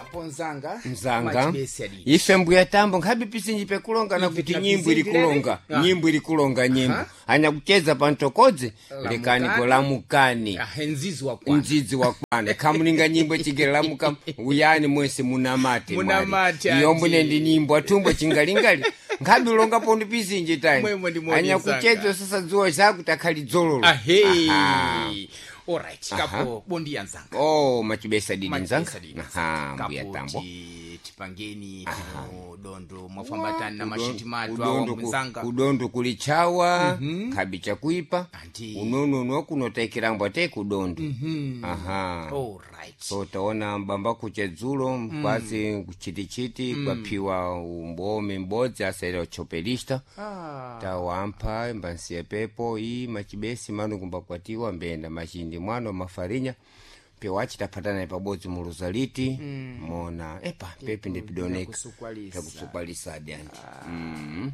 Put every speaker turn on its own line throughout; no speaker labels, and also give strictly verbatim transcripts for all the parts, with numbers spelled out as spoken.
kaponzanga
mzanga ife mbuya tambo nkhabi pisinji pekulonga na kuti nyimbo ili kulonga nyimbo ili kulonga nyimbo anya kucheza pantokodze lekani golamukani
nzizi wa kwana
nzizi wa kwana kamuninga nyimbo chigelamuka uyani mwese munamate
munamate
yombo nendi nyimbo atumbo chingalingali nkhabi ulonga pondi pisinji tayi anya kucheza sasa zuwa zaku takali dzololo
ahei alright kapo bondi yanzanga
oh machibesa didi nzanga aha mbuya tambo
tipangeni tino dondo mwafambatani na mashiti matu wa mwenzanga
udondo kulichawa mm -hmm. kabicha kuipa unono no kunotaikirangwa te kudondo mm -hmm. aha
alright
so taona mbamba kuchezulo mpasi mm. kuchitichiti mm. kwa piwa umbome mbodzi asero chopelista ah. tawampa mbansi pepo hii machibesi manu kumbakwatiwa mbenda mashindi mwano mafarinya pia wachi tapatana pabodzi mu Rosaliti mm. mona epa pepe ndipidoneka takusukwalisa adianti ah. mm.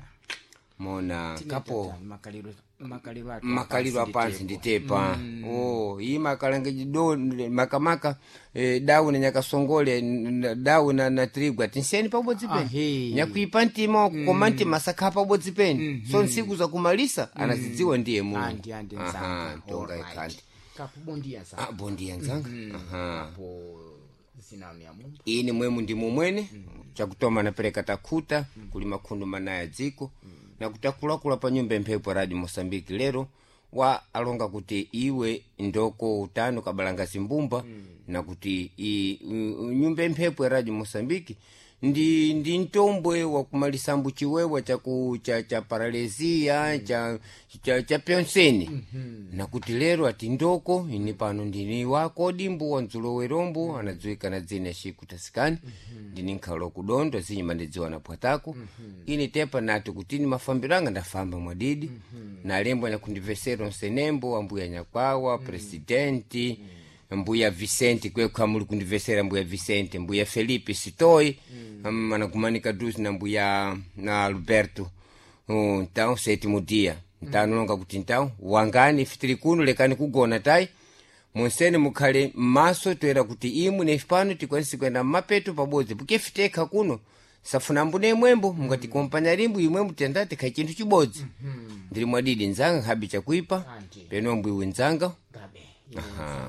mona kapo
makaliro makaliro
makaliro apansi nditepa mm. oh hii makalange do makamaka eh, dawu na nyakasongole dawu na na trigwa tinseni pabodzi peni
hey.
nyakuipa ntimo mm. komanti masaka pabodzi peni mm -hmm. so nsiku za kumalisa mm. anazidziwa ndiye mu
andi andi nzanga
tonga ikanti
kapo bondia nzanga
ah bondia nzanga
mm -hmm. aha kapo sinani ya Mungu
ini mwemu ndi mumwene mm -hmm. chakutoma napeleka takuta mm -hmm. kulima kundu manaya dziko mm -hmm. na kutakula kula pa nyumba mphepo Radio Mosambiki lero wa alonga kuti iwe ndoko utano kabalanga simbumba mm. na kuti i, u, nyumba mphepo ya Radio Mosambiki ndi ndi ntombwe wa kumalisambu chiwewa cha ku cha, cha paralezia mm. cha cha, cha penseni mm -hmm. na kuti lero ati ndoko ini pano ndini wako dimbu wanzulo werombo mm. anadziwika na dzina shiku tasikani mm -hmm. ndini nkhalo kudondo zinyi mandidziwa na pwatako mm -hmm. ini tepa nati kuti ni mafambiranga ndafamba mwadidi mm -hmm. na lembo na kundivesero nsenembo ambuya nyakwawa mm -hmm. presidenti mm -hmm. mbuya Vicente kwe kamuli kundivesera mbuya Vicente mbuya Felipe Sitoi mm. um, kumanika dusi na mbuya na Alberto uh, então sétimo dia então mm. nonga kuti então wangani fitiri kuno lekani kugona tai monsene mukhale maso toera kuti imu nefipano tikwanisi kwenda mapeto pabodzi porque fiteka kuno safuna mbune mwembo mm. mungati kompanya limbu imwembo tendate kai chintu chibodzi mm -hmm. ndiri mwadidi nzanga habi chakuipa peno mbwi nzanga
gabe aha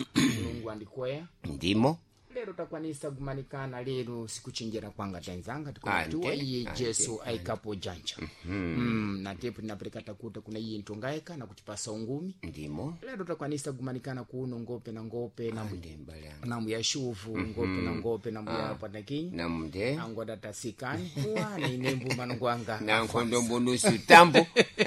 Mungu andikoya
ndimo
lero takwanisa kumanikana lero sikuchinjera kwanga tanzanga tukuwa iye Jesu aikapo janja mm -hmm. mm, na tepu napeleka takuta kuna iye ntongaeka na kutipasa ungumi
ndimo
lero takwanisa kumanikana kuno ngope na ngope na mdemba na mbuya shuvu mm -hmm. ngope na ngope na mbuya panakinyi
na mde
ango datasikani wana inembu manungwanga
na nkondo mbonusu tambo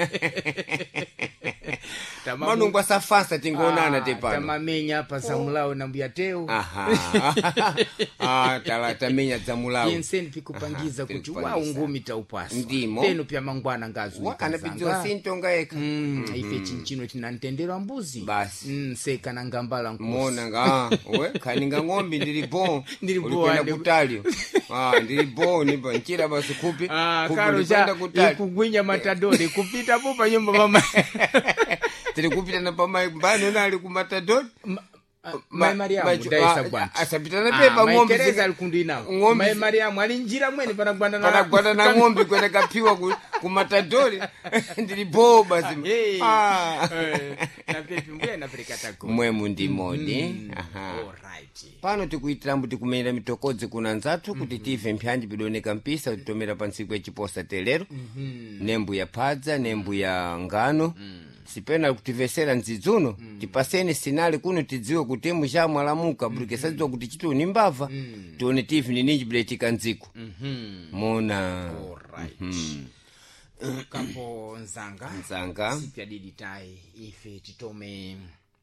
manu ngwa safasa tingonana tepano
tamamenya pa zamulao na mbuya teo
aha ah tala tamenya zamulao
yenseni pikupangiza kuti wa ungumi taupasa
ndimo
teno pia mangwana ngazu
wakanapidziwa sintonga eka
mm, mm. ife chinchino tinantendera mbuzi
basi
mm, seka na ngambala nkusi
mona nga we kaninga ngombi ndiri bon
ndiri bon
kutalio ah ndiri bon ni banchira basi kupi
ah karo ja kugwinya matadori kupita popa nyumba mama
tiri kupita na pama mbano nali kumatadori
Mai Mariamu daisa bwanti
asapitana pepa ngombe
kereza alikundina Mai Mariamu alinjira mwene pana gwanda na
pana gwanda na ngombe kwenda kapiwa ku, kumatadori ndiri boba zima
hey. ah na pepi mbuya na perikata ko
mwemu ndi modi mm -hmm. aha
alright
pano tikuitirambu tikumenya mitokodze kuna nzatu kuti tive mpyanji bidoneka mpisa tutomera pansiku echiposa telero mm -hmm. nembu ya padza nembu ya ngano mm -hmm. sipena kutivesera nzidzuno mm. tipaseni sinali kuno tidziwe kuti mushamwalamuka mm -hmm. porque sadziwa kuti chitu ni mbava mm. tione tivi ni ninji biletika nziko mm -hmm. mona
alright mm -hmm. kapo nzanga
nzanga
sipya diditai ife titome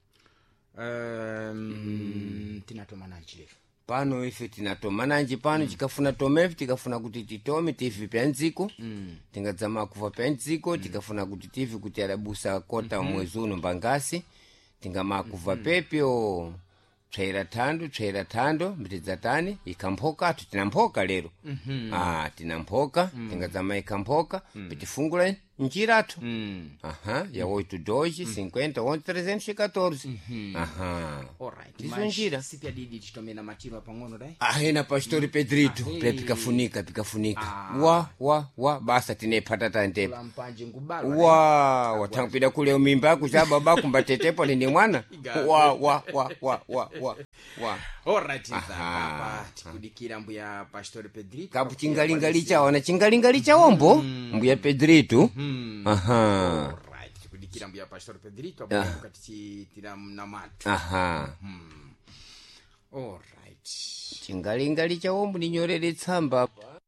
um mm. tinatoma nanchi
pano ife tinatoma nanji pano mm. chikafuna tomevi tikafuna kuti titome tivi pya nziko mm. tingadzama kuva pya nziko mm. tikafuna kuti tivi kuti adabusa kota mm -hmm. mwezi uno mbangasi tingama kuva mm -hmm. pepyo tsvaira thando tsvaira thando mbitidza tani ikampoka tutinampoka lero mm -hmm. ah tinampoka mm. tingadzama ikampoka mm. pitifungula njiratu
Mm.
aha ya oito dois cinquenta onze trezentos e quatorze aha
Alright.
Izo
Mas
njira.
sipi didi chitomena matiro pang'ono dai.
ahena pastori Pedrito
Ahe.
pe pikafunika pikafunika
Ah.
wa wa wa basa tinepata tantepa
Kula mpanje ngubalo.
wa watangupida kule umimba kuchaba baba kumbatetepo ni mwana wa wa wa wa wa wa wa
Alright.
Aha.
Hapa tikudikira mbuya Pastor Pedrito.
kapu chingalingali chawo na chingalingali chawombo mbuya Pedrito aha
Alright. Tikudikira mbuya Pastor Pedrito abuya kati tira mnamatu.
aha
Alright.
chingalingali chawombo ninyorere tsamba